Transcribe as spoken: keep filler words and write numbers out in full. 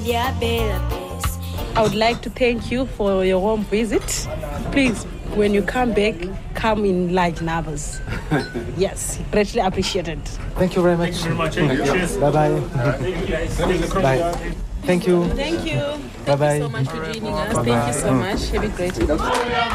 I would like to thank you for your home visit. Please, when you come back, come in large numbers. Yes, greatly appreciated. Thank you very much. Thank you very much. Thank you. Cheers. Bye-bye. Thank you guys. Bye. Thank you. Thank you. Bye-bye. Thank you so much for joining us. Thank you so much. Have a great day.